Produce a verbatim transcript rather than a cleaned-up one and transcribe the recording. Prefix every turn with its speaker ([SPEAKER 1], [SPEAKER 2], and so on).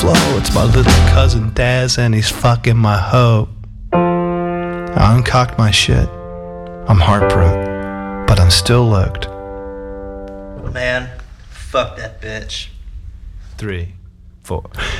[SPEAKER 1] whoa, it's my little cousin Daz and he's fucking my hoe. I uncocked my shit. I'm heartbroken, but I'm still looked.
[SPEAKER 2] Man, fuck that bitch.
[SPEAKER 1] Three, four.